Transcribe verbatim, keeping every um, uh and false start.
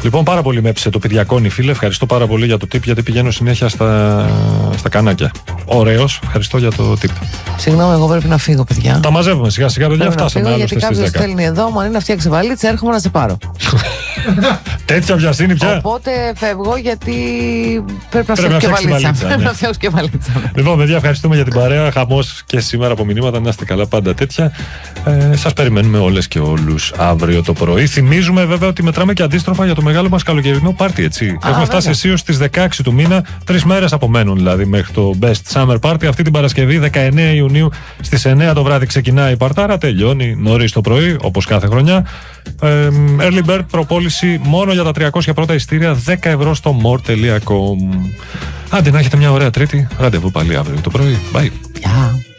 Λοιπόν, πάρα πολύ με έψε το Πηδιακόνι, φίλε. Ευχαριστώ πάρα πολύ για το tip, γιατί πηγαίνω συνέχεια στα, στα κανάκια. Ωραίος, ευχαριστώ για το tip. Συγγνώμη, εγώ πρέπει να φύγω, παιδιά. Τα μαζεύουμε σιγά σιγά, παιδιά. Φτάσαμε φύγω, άλλωστε γιατί στις κάποιος στέλνει εδώ, μου αν να φτιάξει βαλίτσα, έρχομαι να σε πάρω. Τέτοια βιασύνη πια. Οπότε φεύγω, γιατί πρέπει να Πρέπει φτιάξω και να φτιάξει βαλίτσα. βαλίτσα, Πρέπει ναι. να φτιάξω και βαλίτσα. Λοιπόν, παιδιά, ευχαριστούμε για την παρέα. Χαμός και σήμερα από μηνύματα. Να είστε καλά, πάντα τέτοια. Ε, σας περιμένουμε όλες και όλους αύριο το πρωί. Θυμίζουμε βέβαια ότι μετράμε και αντίστροφα για το μεγάλο μας καλοκαιρινό πάρτι, έτσι. Α, Έχουμε φτάσει βέβαια. αισίως στις δεκαέξι του μήνα. Τρεις μέρες απομένουν δηλαδή μέχρι το Best Summer Party. Αυτή την Παρασκευή, δεκαεννέα Ιουνίου, στις εννέα το βράδυ ξεκινάει η παρτάρα. Τελειώνει νωρίς το πρωί, όπως κάθε χρονιά. Ε, early bird προπόληση μόνο για τα τριακόσια πρώτα ειστήρια, δέκα ευρώ στο more τελεία com. Άντε να έχετε μια ωραία Τρίτη. Ραντεβού πάλι αύριο το πρωί. Bye. Γεια.